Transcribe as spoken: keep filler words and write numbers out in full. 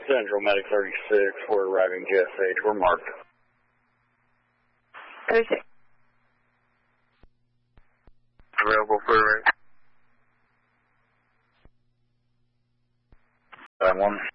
Central Medic thirty-six, we're arriving G S H, we're marked. thirty-six. Available for the Time one.